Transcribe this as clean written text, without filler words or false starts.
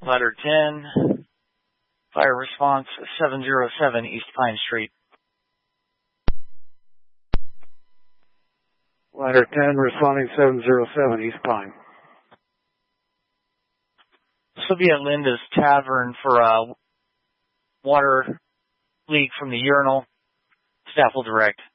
Ladder 10, fire response 707 East Pine Street. Ladder 10, responding 707 East Pine. This will be at Linda's Tavern for a water leak from the urinal. Staff will direct.